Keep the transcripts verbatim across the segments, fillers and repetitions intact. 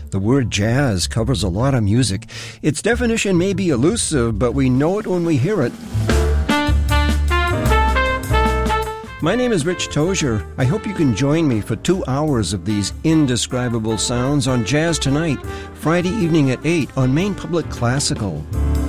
The word jazz covers a lot of music. Its definition may be elusive, but we know it when we hear it. My name is Rich Tozier. I hope you can join me for two hours of these indescribable sounds on Jazz Tonight, Friday evening at eight on Maine Public Classical.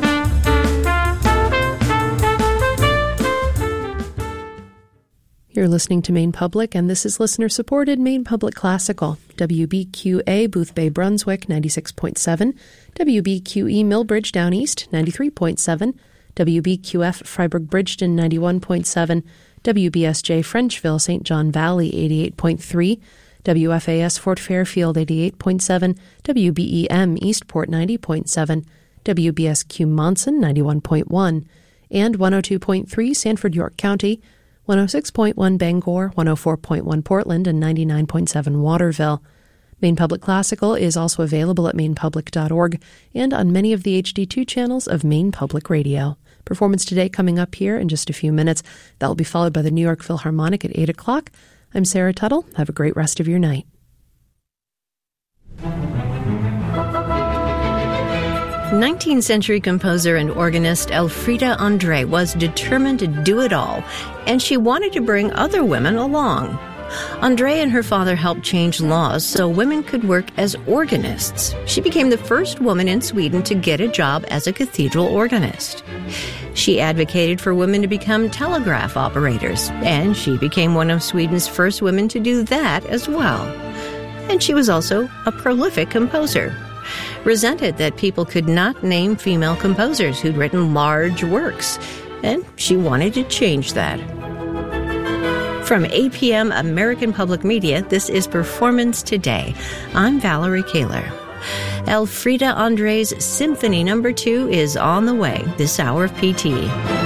You're listening to Maine Public, and this is listener-supported Maine Public Classical. W B Q A Boothbay Brunswick, ninety-six point seven. W B Q E Millbridge Down East, ninety-three point seven. W B Q F Freiburg Bridgeton, ninety-one point seven. W B S J Frenchville Saint John Valley, eighty-eight point three. W F A S Fort Fairfield, eighty-eight point seven. W B E M Eastport, ninety point seven. W B S Q Monson, ninety-one point one. And one oh two point three Sanford York County, one oh six point one Bangor, one oh four point one Portland, and ninety-nine point seven Waterville. Maine Public Classical is also available at maine public dot org and on many of the H D two channels of Maine Public Radio. Performance today coming up here in just a few minutes. That will be followed by the New York Philharmonic at eight o'clock. I'm Sarah Tuttle. Have a great rest of your night. nineteenth century composer and organist Elfriede André was determined to do it all, and she wanted to bring other women along. André and her father helped change laws so women could work as organists. She became the first woman in Sweden to get a job as a cathedral organist. She advocated for women to become telegraph operators, and she became one of Sweden's first women to do that as well. And she was also a prolific composer. Resented that people could not name female composers who'd written large works, and she wanted to change that. From A P M American Public Media, this is Performance Today. I'm Valerie Kaler. Elfriede André's Symphony Number Two is on the way this hour of P T.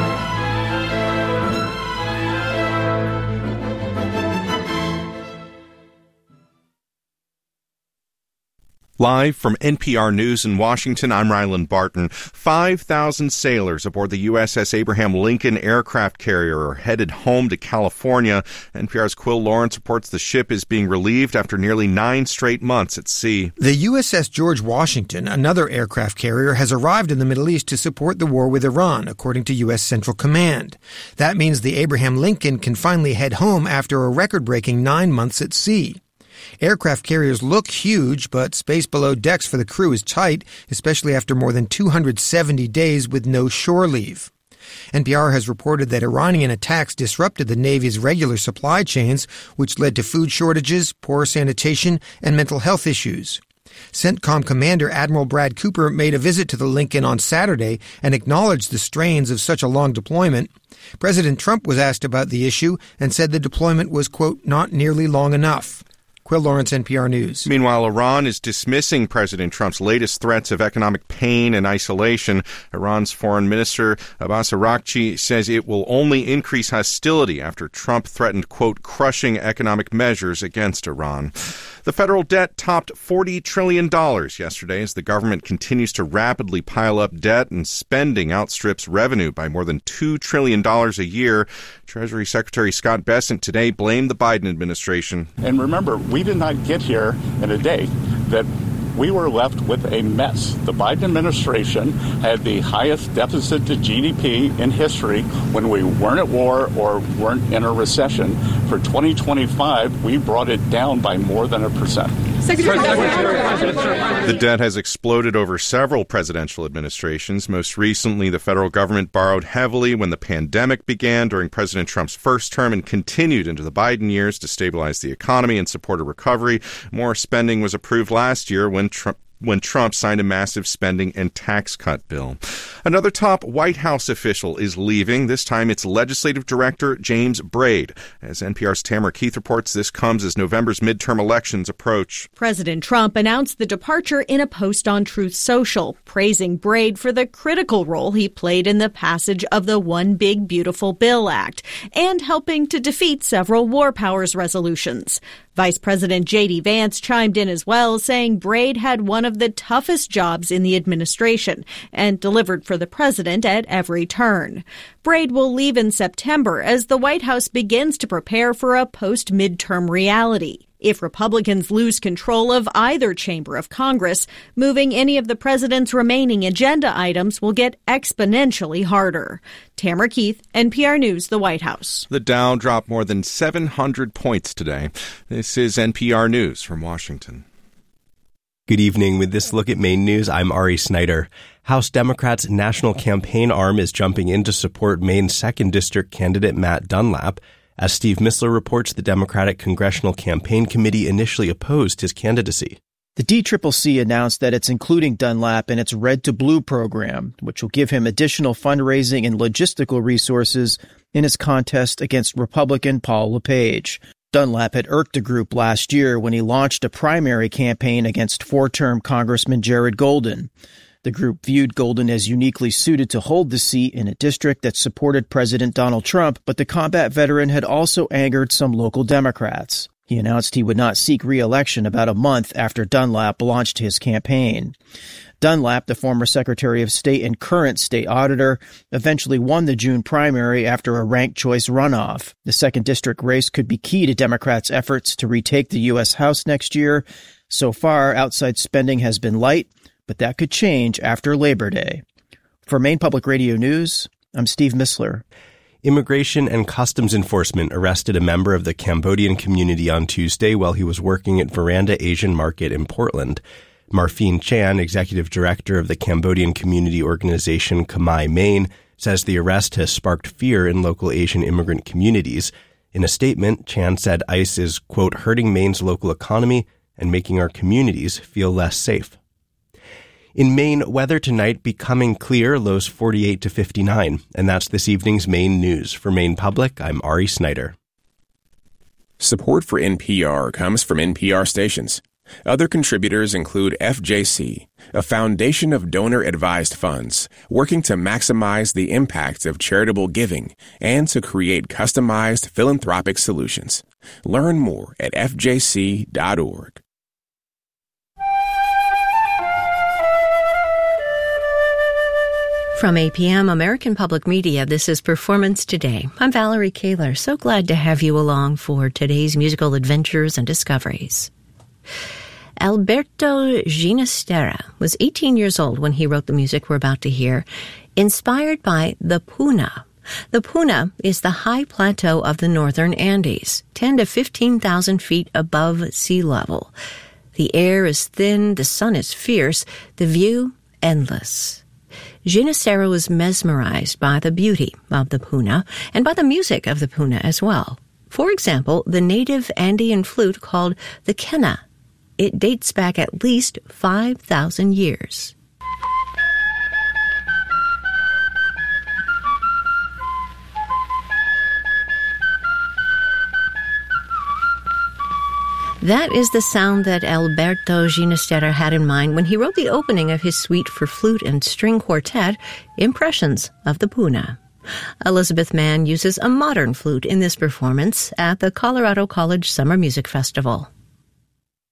Live from N P R News in Washington, I'm Ryland Barton. five thousand sailors aboard the U S S Abraham Lincoln aircraft carrier are headed home to California. N P R's Quill Lawrence reports the ship is being relieved after nearly nine straight months at sea. The U S S George Washington, another aircraft carrier, has arrived in the Middle East to support the war with Iran, according to U S Central Command. That means the Abraham Lincoln can finally head home after a record-breaking nine months at sea. Aircraft carriers look huge, but space below decks for the crew is tight, especially after more than two hundred seventy days with no shore leave. N P R has reported that Iranian attacks disrupted the Navy's regular supply chains, which led to food shortages, poor sanitation, and mental health issues. CENTCOM Commander Admiral Brad Cooper made a visit to the Lincoln on Saturday and acknowledged the strains of such a long deployment. President Trump was asked about the issue and said the deployment was, quote, not nearly long enough. Quill Lawrence, N P R News. Meanwhile, Iran is dismissing President Trump's latest threats of economic pain and isolation. Iran's Foreign Minister Abbas Araghchi says it will only increase hostility after Trump threatened, quote, crushing economic measures against Iran. The federal debt topped forty trillion dollars yesterday as the government continues to rapidly pile up debt and spending outstrips revenue by more than two trillion dollars a year. Treasury Secretary Scott Bessent today blamed the Biden administration. And remember, we did not get here in a day. That we were left with a mess. The Biden administration had the highest deficit to G D P in history when we weren't at war or weren't in a recession. For twenty twenty-five, we brought it down by more than a percent. The debt has exploded over several presidential administrations. Most recently, the federal government borrowed heavily when the pandemic began during President Trump's first term and continued into the Biden years to stabilize the economy and support a recovery. More spending was approved last year when Trump when Trump signed a massive spending and tax cut bill. Another top White House official is leaving. This time it's Legislative Director James Braid. As N P R's Tamara Keith reports, this comes as November's midterm elections approach. President Trump announced the departure in a post on Truth Social, praising Braid for the critical role he played in the passage of the One Big Beautiful Bill Act and helping to defeat several war powers resolutions. Vice President J D. Vance chimed in as well, saying Braid had one of the toughest jobs in the administration and delivered for the president at every turn. Braid will leave in September as the White House begins to prepare for a post-midterm reality. if Republicans lose control of either chamber of Congress, moving any of the president's remaining agenda items will get exponentially harder. Tamara Keith, N P R News, the White House. The Dow dropped more than seven hundred points today. This is N P R News from Washington. Good evening. With this look at Maine news, I'm Ari Snyder. House Democrats' national campaign arm is jumping in to support Maine's second District candidate Matt Dunlap. As Steve Missler reports, the Democratic Congressional Campaign Committee initially opposed his candidacy. The D C C C announced that it's including Dunlap in its Red to Blue program, which will give him additional fundraising and logistical resources in his contest against Republican Paul LePage. Dunlap had irked the group last year when he launched a primary campaign against four-term Congressman Jared Golden. The group viewed Golden as uniquely suited to hold the seat in a district that supported President Donald Trump, but the combat veteran had also angered some local Democrats. He announced he would not seek re-election about a month after Dunlap launched his campaign. Dunlap, the former Secretary of State and current state auditor, eventually won the June primary after a ranked choice runoff. The second district race could be key to Democrats' efforts to retake the U S House next year. So far, outside spending has been light, but that could change after Labor Day. For Maine Public Radio News, I'm Steve Missler. Immigration and Customs Enforcement arrested a member of the Cambodian community on Tuesday while he was working at Veranda Asian Market in Portland. Marfine Chan, executive director of the Cambodian community organization Khmer Maine, says the arrest has sparked fear in local Asian immigrant communities. In a statement, Chan said ICE is, quote, hurting Maine's local economy and making our communities feel less safe. In Maine, weather tonight becoming clear, lows forty-eight to fifty-nine. And that's this evening's Maine news. For Maine Public, I'm Ari Snyder. Support for N P R comes from N P R stations. Other contributors include F J C, a foundation of donor-advised funds working to maximize the impact of charitable giving and to create customized philanthropic solutions. Learn more at f j c dot org. From A P M American Public Media, this is Performance Today. I'm Valerie Kaler. So glad to have you along for today's musical adventures and discoveries. Alberto Ginastera was eighteen years old when he wrote the music we're about to hear, inspired by the Puna. The Puna is the high plateau of the northern Andes, ten to fifteen thousand feet above sea level. The air is thin, the sun is fierce, the view endless. Ginastera was mesmerized by the beauty of the Puna and by the music of the Puna as well. For example, the native Andean flute called the quena. It dates back at least five thousand years. That is the sound that Alberto Ginastera had in mind when he wrote the opening of his suite for flute and string quartet, Impressions of the Puna. Elizabeth Mann uses a modern flute in this performance at the Colorado College Summer Music Festival.